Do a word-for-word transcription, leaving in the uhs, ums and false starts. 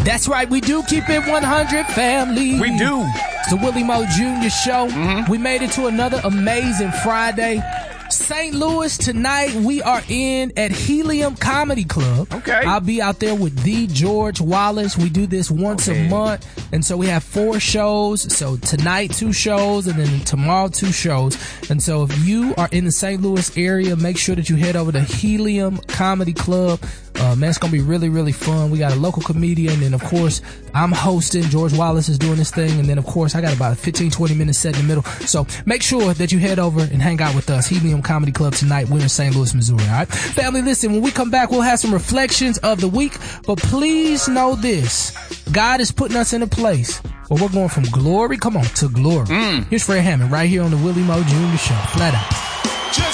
That's right, we do keep it one hundred, family. We do. It's the Willie Mo Junior Show. Mm-hmm. We made it to another amazing Friday. Saint Louis tonight, we are in at Helium Comedy Club. Okay. I'll be out there with the George Wallace. We do this once okay. a month. And so we have four shows. So tonight, two shows, and then tomorrow, two shows. And so if you are in the Saint Louis area, make sure that you head over to Helium Comedy Club. Uh, man, it's going to be really, really fun. We got a local comedian, and of course, I'm hosting. George Wallace is doing this thing, and then of course, I got about a fifteen, twenty minute set in the middle. So make sure that you head over and hang out with us. Helium Comedy Club tonight. We're in Saint Louis, Missouri. All right, family. Listen, when we come back, we'll have some reflections of the week. But please know this: God is putting us in a place where we're going from glory, come on, to glory. Mm. Here's Fred Hammond right here on the Willie Mo Junior Show. Flat out.